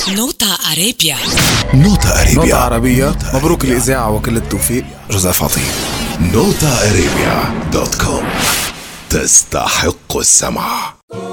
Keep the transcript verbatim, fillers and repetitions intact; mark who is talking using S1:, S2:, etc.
S1: نوتا أرابيا.
S2: نوتا أرابيا
S3: نوتا عربية. مبروك الإذاعة وكل التوفيق. جوزيف عطية.
S2: نوتا أرابيا دوت كوم. تستحق السمع.